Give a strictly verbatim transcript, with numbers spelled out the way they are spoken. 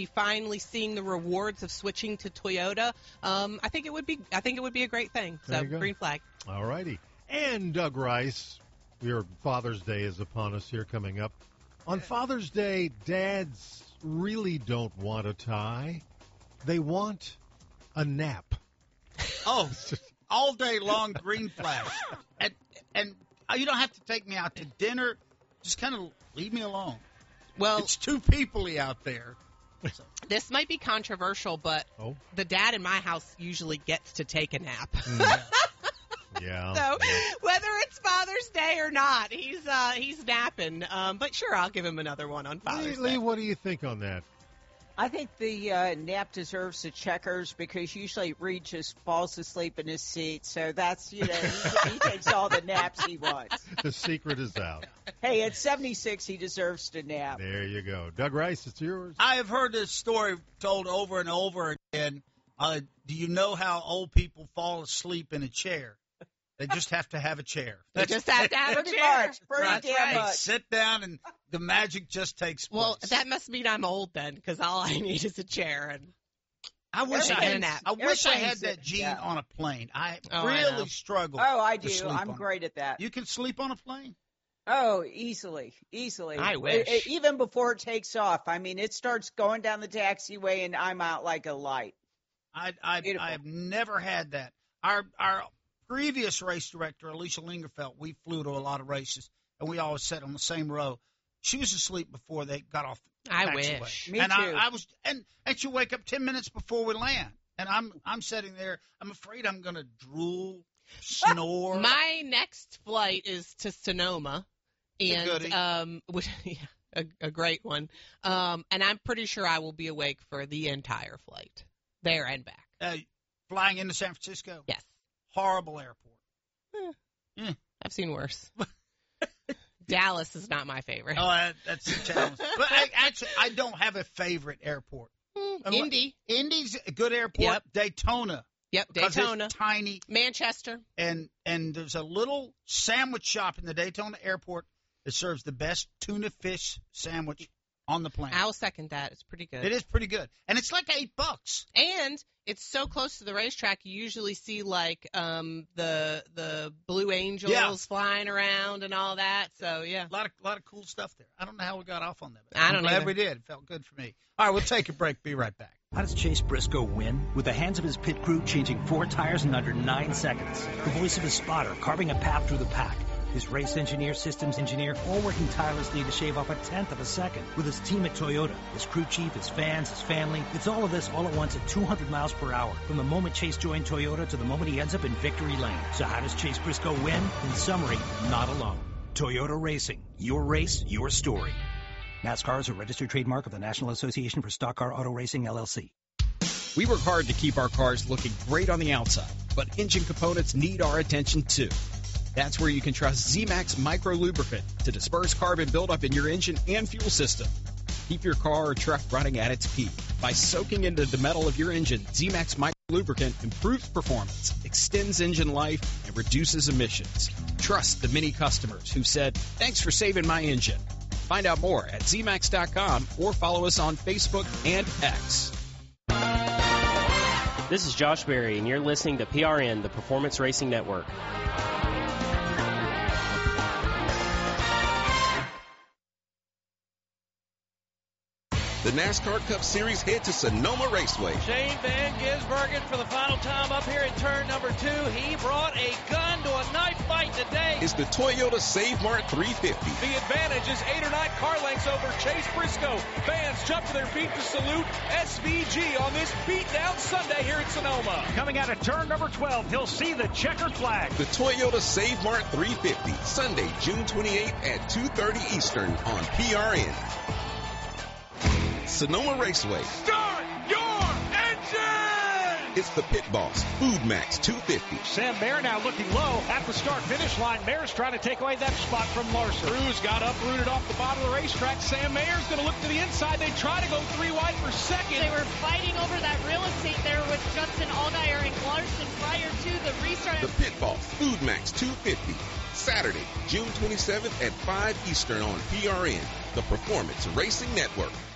be finally seeing the rewards of switching to Toyota, um, I think it would be I think it would be a great thing. So green flag. All righty. And Doug Rice, your Father's Day is upon us here coming up. On Father's Day, dads really don't want a tie. They want a nap. Oh, all day long green flag. And, and you don't have to take me out to dinner. Just kind of leave me alone. Well, it's too people-y out there. So. This might be controversial, but oh. the dad in my house usually gets to take a nap. Mm. Yeah. So yeah. whether it's Father's Day or not, he's uh, he's napping. Um, but sure, I'll give him another one on Father's Lee, Day. Lee, what do you think on that? I think the uh, nap deserves the checkers because usually Reed just falls asleep in his seat. So that's, you know, he, he takes all the naps he wants. The secret is out. Hey, at seventy-six, he deserves to nap. There you go. Doug Rice, it's yours. I have heard this story told over and over again. Uh, do you know how old people fall asleep in a chair? They just have to have a chair. They just have to have a Pretty chair. much. Pretty That's damn right. much. They sit down and the magic just takes place. Well, that must mean I'm old then, because all I need is a chair. And I wish I Taking a had. nap. I wish I had Airplanes, that gene yeah. on a plane. I Oh, I know. really struggle. Oh, I to do. sleep I'm on great at that. You can sleep on a plane. Oh, easily, easily. I wish. It- it- even before it takes off. I mean, it starts going down the taxiway, and I'm out like a light. I I, Beautiful. I have never had that. Our our previous race director, Alicia Lingerfeld, we flew to a lot of races, and we always sat on the same row. She was asleep before they got off the I taxiway. wish. Me and too. I, I was, and and she wake up ten minutes before we land, and I'm I'm sitting there. I'm afraid I'm gonna drool, snore. my next flight is to Sonoma, It's a and goodie. um, which, yeah, a, a great one. Um, and I'm pretty sure I will be awake for the entire flight, there and back. uh, flying into San Francisco. Yes, Horrible airport. I've seen worse. Dallas is not my favorite. Oh, that, that's a challenge. But I, actually, I don't have a favorite airport. Mm, Indy. Indy's a good airport. Yep. Daytona. Yep, 'cause Daytona. It's tiny. Manchester. And and there's a little sandwich shop in the Daytona airport that serves the best tuna fish sandwich on the planet. I'll second that. It's pretty good. It is pretty good. And it's like eight bucks. And it's so close to the racetrack, you usually see like um, the the Blue Angels Yeah. flying around and all that. So yeah, A lot of lot of cool stuff there. I don't know how we got off on that. But I I'm don't glad either. we did. It felt good for me. All right, we'll take a break. Be right back. How does Chase Briscoe win? With the hands of his pit crew changing four tires in under nine seconds. The voice of his spotter carving a path through the pack. His race engineer, systems engineer, all working tirelessly to shave off a tenth of a second. With his team at Toyota, his crew chief, his fans, his family. It's all of this all at once at two hundred miles per hour. From the moment Chase joined Toyota to the moment he ends up in victory lane. So how does Chase Briscoe win? In summary, not alone. Toyota Racing. Your race, your story. NASCAR is a registered trademark of the National Association for Stock Car Auto Racing, L L C. We work hard to keep our cars looking great on the outside, but engine components need our attention too. That's where you can trust Z-Max Micro Lubricant to disperse carbon buildup in your engine and fuel system. Keep your car or truck running at its peak. By soaking into the metal of your engine, Z-Max Micro Lubricant improves performance, extends engine life, and reduces emissions. Trust the many customers who said, "Thanks for saving my engine." Find out more at Z max dot com or follow us on Facebook and X. This is Josh Berry, and you're listening to P R N, the Performance Racing Network. The NASCAR Cup Series head to Sonoma Raceway. Shane Van Gisbergen for the final time up here in turn number two. He brought a gun to a knife fight today. It's the Toyota Save Mart three fifty. The advantage is eight or nine car lengths over Chase Briscoe. Fans jump to their feet to salute S V G on this beatdown Sunday here in Sonoma. Coming out of turn number twelve, he'll see the checkered flag. The Toyota Save Mart three fifty, Sunday, June twenty-eighth at two thirty Eastern on P R N. Sonoma Raceway. Start your engine! It's the Pit Boss, Food Max two fifty. Sam Mayer now looking low at the start-finish line. Mayer's trying to take away that spot from Larson. Cruz got uprooted off the bottom of the racetrack. Sam Mayer's going to look to the inside. They try to go three wide for second. They were fighting over that real estate there with Justin Allgaier and Larson prior to the restart. The Pit Boss, Food Max two fifty. Saturday, June twenty-seventh at five Eastern on P R N, the Performance Racing Network.